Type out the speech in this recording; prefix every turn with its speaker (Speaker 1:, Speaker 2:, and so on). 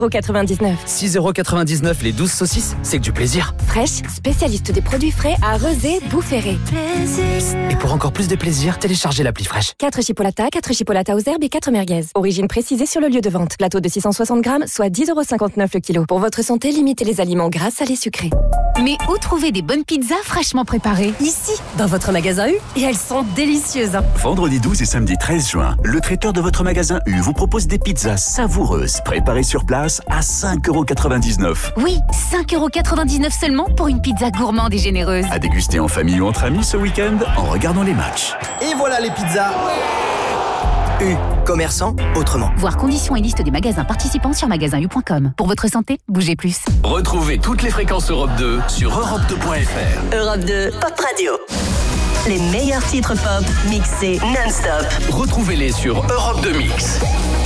Speaker 1: 6,99€.
Speaker 2: 6,99€ les 12 saucisses, c'est que du plaisir.
Speaker 1: Fraîche, spécialiste des produits frais à Rezé, Boufféré.
Speaker 2: Et pour encore plus de plaisir, téléchargez l'appli Fraîche.
Speaker 1: 4 chipolatas aux herbes et 4 merguez. Origine précisée sur le lieu de vente. Plateau de 660 grammes, soit 10,59€ le kilo. Pour votre santé, limitez les aliments gras, salés, sucrés.
Speaker 3: Mais où trouver des bonnes pizzas fraîchement préparées?
Speaker 1: Ici, dans votre magasin U. Et elles sont délicieuses.
Speaker 4: Vendredi 12 et samedi 13 juin, le traiteur de votre magasin U vous propose des pizzas savoureuses, préparées sur place à 5,99€.
Speaker 3: Oui, 5,99€ seulement pour une pizza gourmande et généreuse.
Speaker 4: À déguster en famille ou entre amis ce week-end en regardant les matchs.
Speaker 5: Et voilà les pizzas. U, commerçant autrement.
Speaker 3: Voir conditions et liste des magasins participants sur magasin-u.com. Pour votre santé, bougez plus.
Speaker 6: Retrouvez toutes les fréquences Europe 2 sur europe2.fr.
Speaker 7: Europe 2, Pop Radio. Les meilleurs titres pop mixés non-stop.
Speaker 6: Retrouvez-les sur Europe 2 Mix.